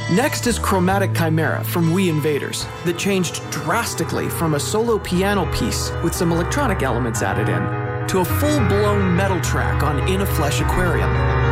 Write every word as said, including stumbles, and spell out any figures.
Next is Chromatic Chimera from We Invaders, that changed drastically from a solo piano piece with some electronic elements added in to a full-blown metal track on In a Flesh Aquarium.